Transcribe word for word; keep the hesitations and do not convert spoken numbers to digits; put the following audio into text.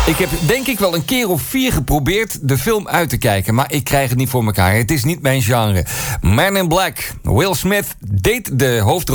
Ik heb denk ik wel een keer of vier geprobeerd de film uit te kijken, maar ik krijg het niet voor elkaar. Het is niet mijn genre. Man in Black. Will Smith deed de hoofdrol